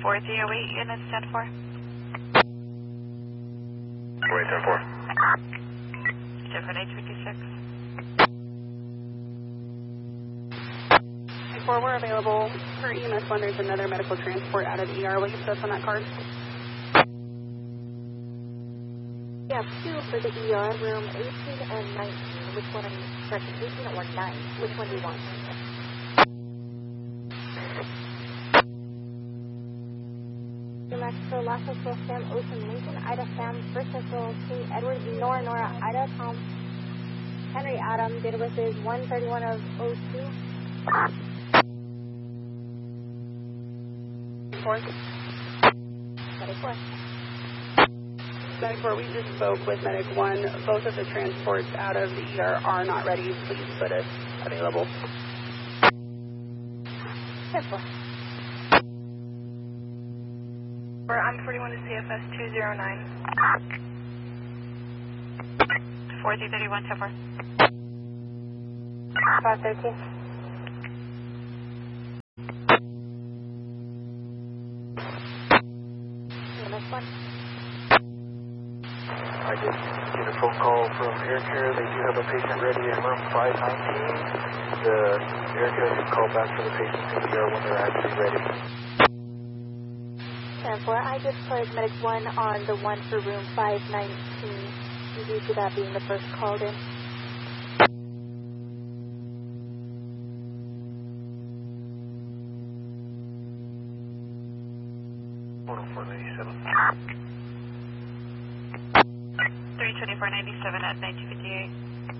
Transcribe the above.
4308 units 10-4. Wait, 10-4. Different 856. 4, we're available. For EMS 1, there's another medical transport out of the ER. Will you put us on that card? We have 2 for the ER, room 18 and 19. Which one are you, correction, 18 or 9? Which one do you want? New Mexico, Los Angeles, Sam, Ocean, Lincoln, Ida, Sam, First Central, King, Edward, Nora, Ida, Tom, Henry, Adam, date of birth is 131 of 02. 4. 24. Medic 4, we just spoke with Medic 1. Both of the transports out of the ER are not ready. Please put us available. 10-4. I'm 41 to CFS 209. 4331 10-4. 513. EMS 1. I did get a phone call from Air Care. They do have a patient ready in room 519. The Air Care can call back for the patient in the ER when they're actually ready. 10-4. I just put Medic 1 on the one for room 519, due to that being the first called in. Hold on, 497. 32497 at 1958.